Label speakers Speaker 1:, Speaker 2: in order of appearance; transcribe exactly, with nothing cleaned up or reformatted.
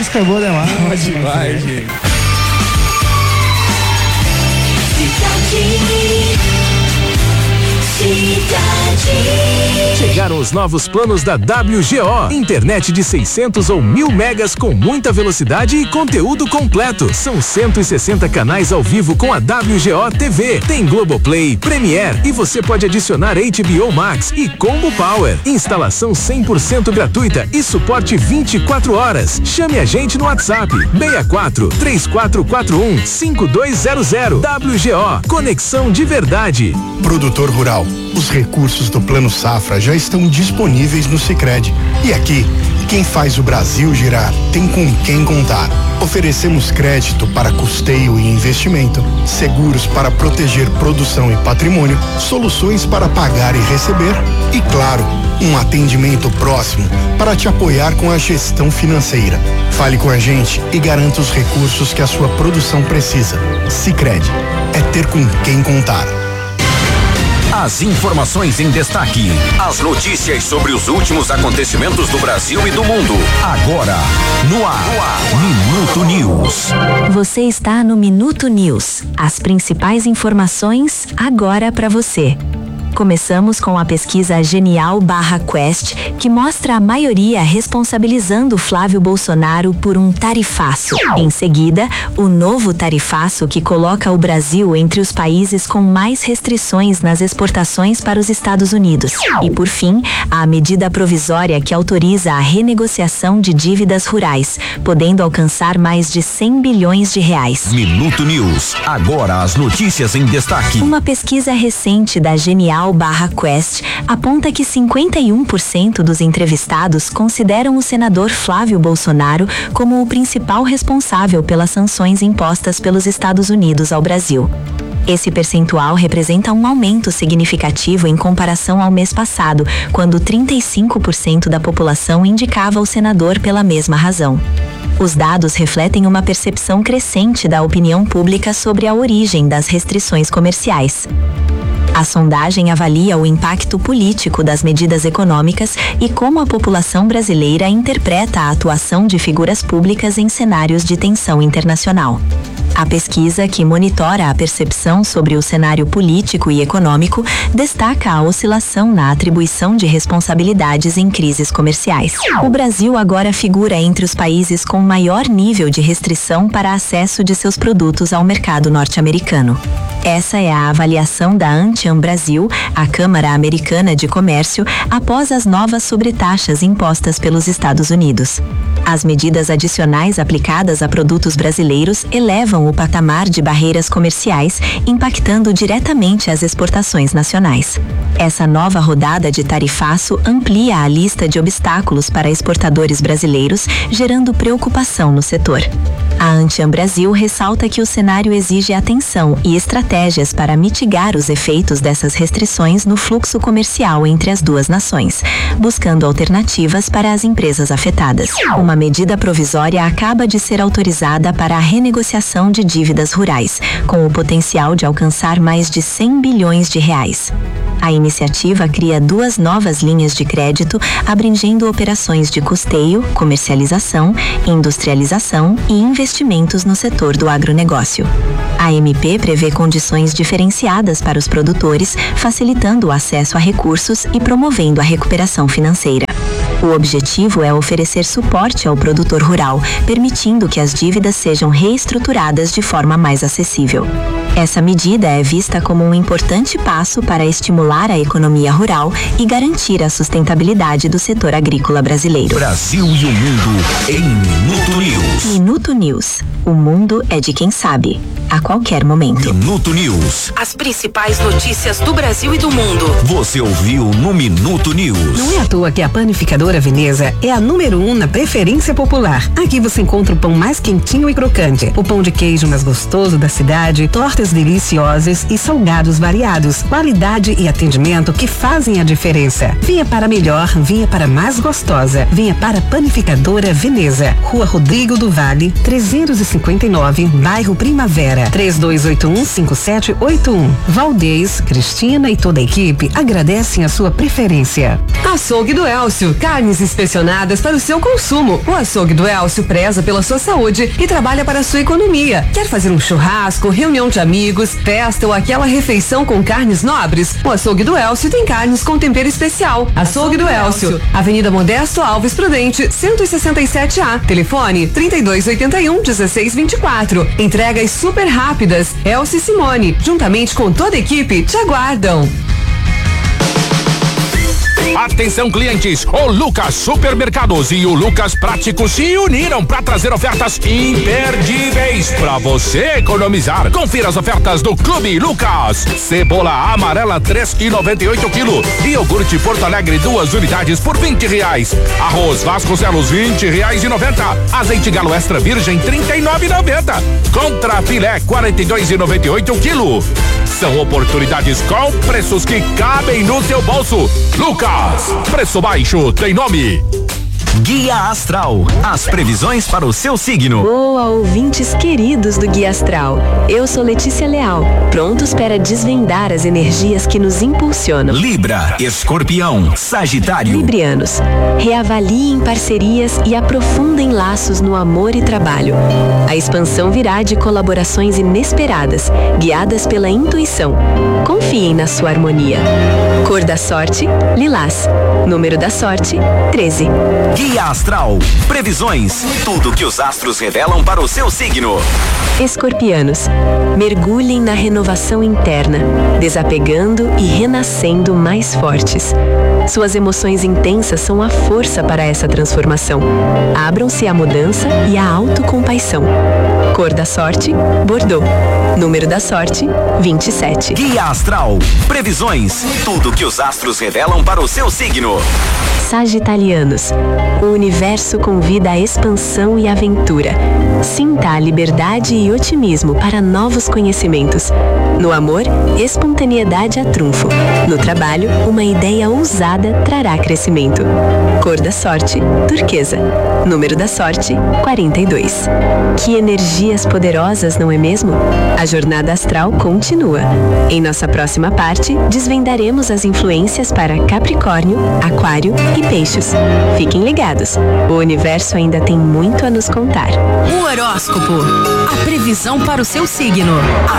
Speaker 1: música é boa demais.
Speaker 2: Boa demais, gente.
Speaker 3: Chegaram os novos planos da W G O. Internet de seiscentos ou mil megas com muita velocidade e conteúdo completo. São cento e sessenta canais ao vivo com a W G O T V. Tem Globoplay, Premiere e você pode adicionar H B O Max e Combo Power. Instalação cem por cento gratuita e suporte vinte e quatro horas. Chame a gente no WhatsApp seis quatro, três quatro quatro um, cinco dois zero zero. W G O, conexão de verdade.
Speaker 4: Produtor rural, os recursos do Plano Safra já estão disponíveis no Sicredi. E aqui, quem faz o Brasil girar tem com quem contar. Oferecemos crédito para custeio e investimento, seguros para proteger produção e patrimônio, soluções para pagar e receber e, claro, um atendimento próximo para te apoiar com a gestão financeira. Fale com a gente e garanta os recursos que a sua produção precisa. Sicredi, é ter com quem contar.
Speaker 5: As informações em destaque, as notícias sobre os últimos acontecimentos do Brasil e do mundo. Agora, no ar, no ar. Minuto News.
Speaker 6: Você está no Minuto News. As principais informações agora para você. Começamos com a pesquisa Genial barra Quest, que mostra a maioria responsabilizando Flávio Bolsonaro por um tarifaço. Em seguida, o novo tarifaço que coloca o Brasil entre os países com mais restrições nas exportações para os Estados Unidos. E por fim, a medida provisória que autoriza a renegociação de dívidas rurais, podendo alcançar mais de cem bilhões de reais.
Speaker 5: Minuto News. Agora as notícias em destaque.
Speaker 6: Uma pesquisa recente da Genial barra Quest aponta que cinquenta e um por cento dos entrevistados consideram o senador Flávio Bolsonaro como o principal responsável pelas sanções impostas pelos Estados Unidos ao Brasil. Esse percentual representa um aumento significativo em comparação ao mês passado, quando trinta e cinco por cento da população indicava o senador pela mesma razão. Os dados refletem uma percepção crescente da opinião pública sobre a origem das restrições comerciais. A sondagem avalia o impacto político das medidas econômicas e como a população brasileira interpreta a atuação de figuras públicas em cenários de tensão internacional. A pesquisa, que monitora a percepção sobre o cenário político e econômico, destaca a oscilação na atribuição de responsabilidades em crises comerciais. O Brasil agora figura entre os países com maior nível de restrição para acesso de seus produtos ao mercado norte-americano. Essa é a avaliação da Antiam Brasil, a Câmara Americana de Comércio, após as novas sobretaxas impostas pelos Estados Unidos. As medidas adicionais aplicadas a produtos brasileiros elevam o patamar de barreiras comerciais, impactando diretamente as exportações nacionais. Essa nova rodada de tarifaço amplia a lista de obstáculos para exportadores brasileiros, gerando preocupação no setor. A Antiam Brasil ressalta que o cenário exige atenção e estratégias para mitigar os efeitos dessas restrições no fluxo comercial entre as duas nações, buscando alternativas para as empresas afetadas. Uma medida provisória acaba de ser autorizada para a renegociação de dívidas rurais, com o potencial de alcançar mais de cem bilhões de reais. A iniciativa cria duas novas linhas de crédito, abrangendo operações de custeio, comercialização, industrialização e investimentos no setor do agronegócio. A M P prevê condições diferenciadas para os produtores, facilitando o acesso a recursos e promovendo a recuperação financeira. O objetivo é oferecer suporte ao produtor rural, permitindo que as dívidas sejam reestruturadas de forma mais acessível. Essa medida é vista como um importante passo para estimular a economia rural e garantir a sustentabilidade do setor agrícola brasileiro.
Speaker 5: Brasil e o mundo em Minuto News.
Speaker 6: Minuto News. O mundo é de quem sabe, a qualquer momento.
Speaker 5: Minuto News.
Speaker 7: As principais notícias do Brasil e do mundo.
Speaker 5: Você ouviu no Minuto News.
Speaker 7: Não é à toa que a Panificadora Veneza é a número um na preferência popular. Aqui você encontra o pão mais quentinho e crocante, o pão de queijo mais gostoso da cidade, tortas deliciosas e salgados variados. Qualidade e atendimento que fazem a diferença. Venha para melhor, venha para mais gostosa. Venha para a Panificadora Veneza. Rua Rodrigo do Vale, trezentos e cinquenta e nove, bairro Primavera. três dois oito um, cinco sete oito um. Valdez, Cristina e toda a equipe agradecem a sua preferência.
Speaker 8: Açougue do Elcio, carne
Speaker 7: Carnes inspecionadas para o seu consumo. O açougue do Elcio preza pela sua saúde e trabalha para a sua economia. Quer fazer um churrasco, reunião de amigos, festa ou aquela refeição com carnes nobres? O açougue do Elcio tem carnes com tempero especial. Açougue do Elcio, Avenida Modesto Alves Prudente, cento e sessenta e sete A. Telefone trinta e dois oitenta e um, dezesseis vinte e quatro. Entregas super rápidas. Elcio e Simone, juntamente com toda a equipe, te aguardam.
Speaker 1: Atenção, clientes, o Lucas Supermercados e o Lucas Prático se uniram para trazer ofertas imperdíveis para você economizar. Confira as ofertas do Clube Lucas. Cebola amarela três e noventa e oito quilo. Iogurte Porto Alegre duas unidades por vinte reais. Arroz Vasconcelos vinte reais e noventa. Azeite Galo Extra Virgem trinta e nove e noventa. Contra filé quarenta e dois e noventa e oito quilo. São oportunidades com preços que cabem no seu bolso. Lucas, preço baixo tem nome.
Speaker 5: Guia Astral, as previsões para o seu signo.
Speaker 6: Boa, ouvintes queridos do Guia Astral. Eu sou Letícia Leal, prontos para desvendar as energias que nos impulsionam.
Speaker 5: Libra, Escorpião, Sagitário.
Speaker 6: Librianos, reavaliem parcerias e aprofundem laços no amor e trabalho. A expansão virá de colaborações inesperadas, guiadas pela intuição. Confiem na sua harmonia. Cor da sorte, lilás. Número da sorte, treze.
Speaker 5: Guia Astral, previsões, tudo que os astros revelam para o seu signo.
Speaker 6: Escorpianos, mergulhem na renovação interna, desapegando e renascendo mais fortes. Suas emoções intensas são a força para essa transformação. Abram-se à mudança e à autocompaixão. Cor da sorte, Bordeaux. Número da sorte, vinte e sete.
Speaker 5: Guia Astral, previsões, tudo que os astros revelam para o seu signo.
Speaker 6: Sagitalianos, o universo convida à expansão e aventura. Sinta a liberdade e otimismo para novos conhecimentos. No amor, espontaneidade a trunfo. No trabalho, uma ideia ousada trará crescimento. Cor da sorte, turquesa. Número da sorte, quarenta e dois. Que energias poderosas, não é mesmo? A jornada astral continua. Em nossa próxima parte, desvendaremos as influências para Capricórnio, Aquário e Peixes. Fiquem ligados, o universo ainda tem muito a nos contar.
Speaker 2: O horóscopo, a previsão para o seu signo.